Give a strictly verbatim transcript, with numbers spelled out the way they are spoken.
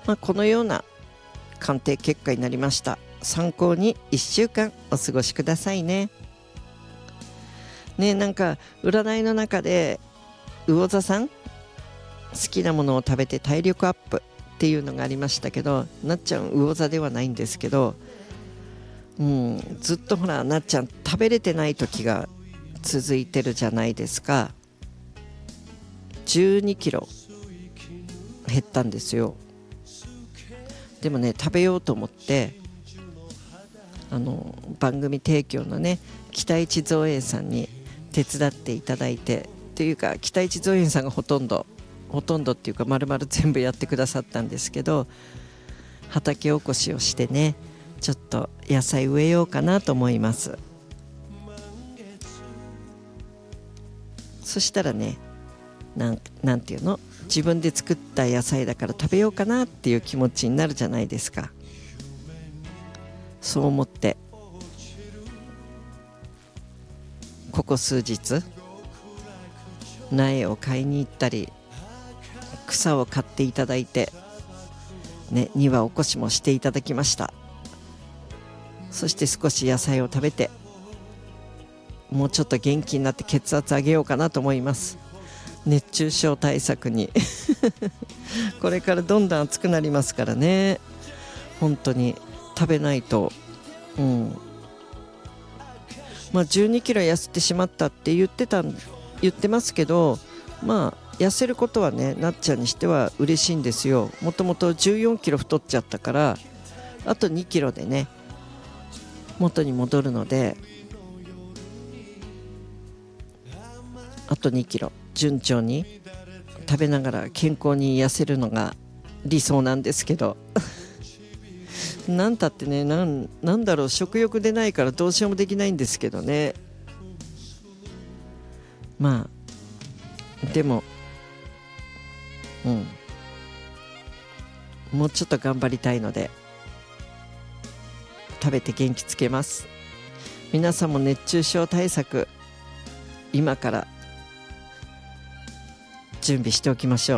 まあ、このような鑑定結果になりました。参考にいっしゅうかんお過ごしくださいね。ね、なんか占いの中で魚座さん好きなものを食べて体力アップっていうのがありましたけど、なっちゃん魚座ではないんですけど、うん、ずっとほらなっちゃん食べれてない時が続いてるじゃないですか。じゅうにキロ減ったんですよ。でもね、食べようと思ってあの番組提供のね北一造園さんに手伝っていただいて、っていうか北一造園さんがほとんどほとんどっていうか丸々全部やってくださったんですけど、畑おこしをしてね、ちょっと野菜植えようかなと思います。そしたらね、なん、なんていうの、自分で作った野菜だから食べようかなっていう気持ちになるじゃないですか。そう思ってここ数日苗を買いに行ったり草を買っていただいて、ね、庭おこしもしていただきました。そして少し野菜を食べて、もうちょっと元気になって血圧上げようかなと思います。熱中症対策にこれからどんどん暑くなりますからね、本当に食べないと。うん、まあじゅうにキロ痩せてしまったって言ってた言ってますけど、まあ痩せることはね、なっちゃんにしては嬉しいんですよ。もともとじゅうよんキロ太っちゃったから、あとにキロでね元に戻るので、あとにキロ順調に食べながら健康に痩せるのが理想なんですけどなんたってね、なん、なんだろう、食欲出ないからどうしようもできないんですけどね。まあでもうんもうちょっと頑張りたいので食べて元気つけます。皆さんも熱中症対策今から準備しておきましょ